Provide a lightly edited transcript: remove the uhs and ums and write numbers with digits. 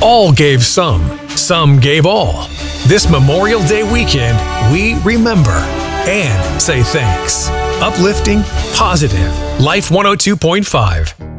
All gave some gave all. This Memorial Day weekend, we remember and say thanks. Uplifting, positive, Life 102.5.